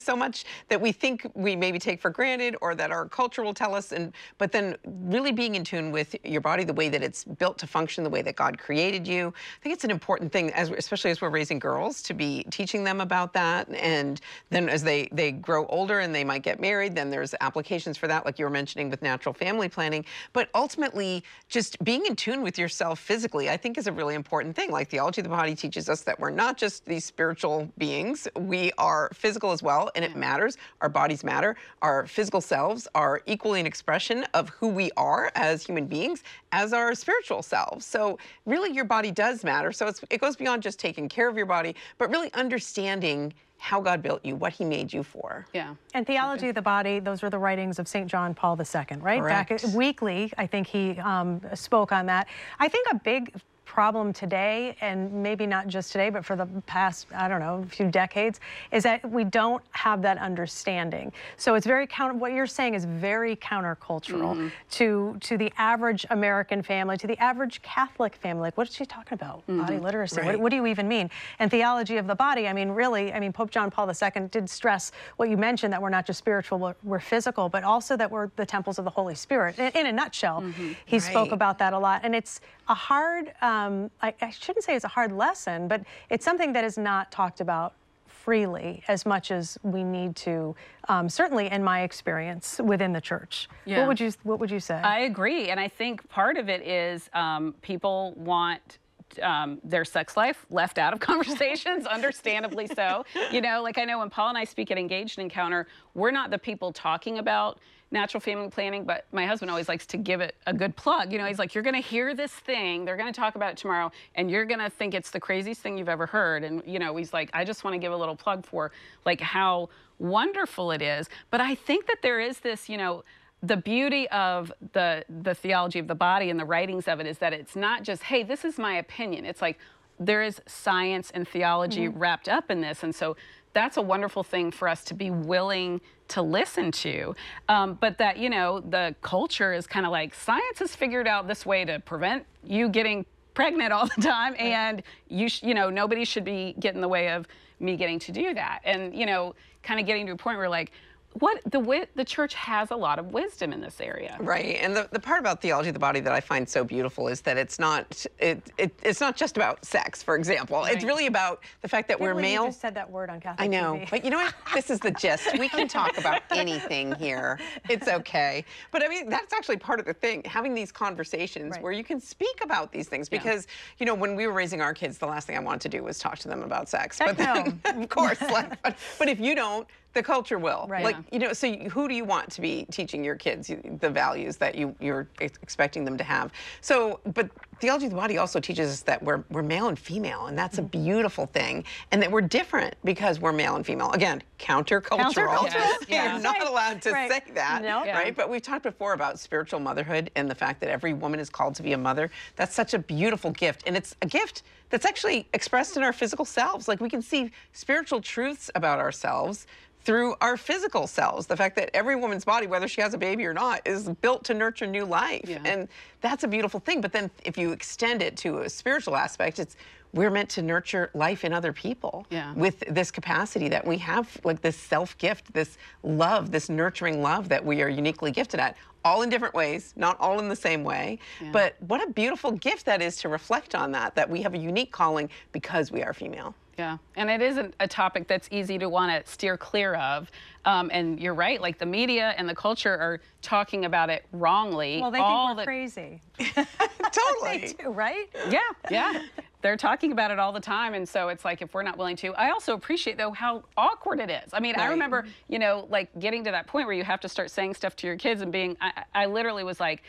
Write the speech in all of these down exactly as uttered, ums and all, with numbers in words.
so much that we think we maybe take for granted or that our culture will tell us, and but then really being in tune with your body, the way that it's built to function, the way that God created you. I think it's an important thing, as especially as we're raising girls, to be teaching them about that. And then as they they grow older and they might get married, then there's applications for that, like you were mentioning with natural family planning. But ultimately, just being in tune with yourself physically, I think, is a really important thing. Like theology of the body teaches us that we're not just these spiritual beings, we are physical as well. And it matters. Our bodies matter. Our physical selves are equally an expression of who we are as human beings as our spiritual selves. So really your body does matter. So it's, it goes beyond just taking care of your body, but really understanding how God built you, what he made you for. Yeah. And theology of the body, those were the writings of Saint John Paul the Second, right? Correct. Back at Weekly, I think he um, spoke on that. I think a big problem today, and maybe not just today, but for the past, I don't know, few decades, is that we don't have that understanding. So it's very counter, what you're saying is very countercultural mm-hmm. to, to the average American family, to the average Catholic family. Like, what is she talking about? Mm-hmm. Body literacy, right. what, what do you even mean? And theology of the body, I mean, really, I mean, Pope John Paul the Second did stress what you mentioned, that we're not just spiritual, we're, we're physical, but also that we're the temples of the Holy Spirit. In, in a nutshell, mm-hmm. he right. spoke about that a lot. And it's a hard, um, I, I shouldn't say it's a hard lesson, but it's something that is not talked about freely as much as we need to, um, certainly in my experience within the church. Yeah. What would you, what would you say? I agree, and I think part of it is um, people want Um, their sex life left out of conversations, understandably so. You know, like I know when Paul and I speak at Engaged Encounter, we're not the people talking about natural family planning, but my husband always likes to give it a good plug. You know, he's like, you're going to hear this thing, they're going to talk about it tomorrow, and you're going to think it's the craziest thing you've ever heard. And, you know, he's like, I just want to give a little plug for, like, how wonderful it is. But I think that there is this, you know, the beauty of the the theology of the body and the writings of it is that it's not just, hey, this is my opinion. It's like there is science and theology mm-hmm. wrapped up in this. And so that's a wonderful thing for us to be willing to listen to. Um, but that, you know, the culture is kind of like, science has figured out this way to prevent you getting pregnant all the time. Right. And, you, sh you know, nobody should be getting in the way of me getting to do that. And, you know, kind of getting to a point where like, What the the church has a lot of wisdom in this area, right? And the, the part about theology of the body that I find so beautiful is that it's not it, it it's not just about sex, for example. Right. It's really about the fact that we're male. You just said that word on Catholic I know, T V. But you know what? This is the gist. We can talk about anything here. It's okay. But I mean, that's actually part of the thing. Having these conversations right. where you can speak about these things, because yeah. you know, when we were raising our kids, the last thing I wanted to do was talk to them about sex. Heck but then, no. of course, like, but, but if you don't, the culture will. Right. Like, you know, so who do you want to be teaching your kids the values that you, you're expecting them to have? So, but theology of the body also teaches us that we're, we're male and female, and that's a beautiful thing, and that we're different because we're male and female. Again, countercultural. Countercultural. Yes. Yeah. You're not allowed to right. say that, no. right? Yeah. But we've talked before about spiritual motherhood and the fact that every woman is called to be a mother. That's such a beautiful gift, and it's a gift that's actually expressed in our physical selves. Like, we can see spiritual truths about ourselves through our physical selves. The fact that every woman's body, whether she has a baby or not, is built to nurture new life. Yeah. And that's a beautiful thing. But then if you extend it to a spiritual aspect, it's we're meant to nurture life in other people yeah. with this capacity that we have, like this self-gift, this love, this nurturing love that we are uniquely gifted at, all in different ways, not all in the same way. Yeah. But what a beautiful gift that is to reflect on that, that we have a unique calling because we are female. Yeah, and it isn't a topic that's easy to want to steer clear of. Um, and you're right, like the media and the culture are talking about it wrongly. Well, they all think we're the... crazy. Totally. They do, right? Yeah, yeah. They're talking about it all the time, and so it's like if we're not willing to. I also appreciate, though, how awkward it is. I mean, right. I remember, you know, like getting to that point where you have to start saying stuff to your kids and being, I, I literally was like,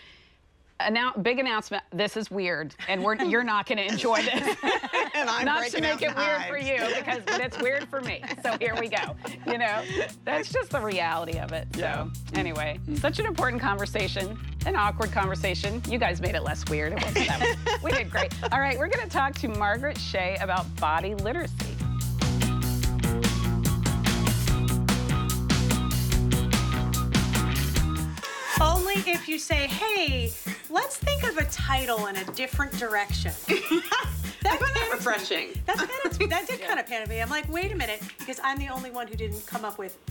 Annou big announcement, this is weird, and we're, you're not going to enjoy this. And I'm not to make it weird hives. for you, because but it's weird for me. So here we go. You know, that's just the reality of it. Yeah. So anyway, such an important conversation, an awkward conversation. You guys made it less weird. It wasn't that we did great. All right, we're going to talk to Margaret Shea about body literacy. Only if you say, hey, let's think of a title in a different direction. I find that refreshing. That's kind of, that did kind of panic me. I'm like, wait a minute, because I'm the only one who didn't come up with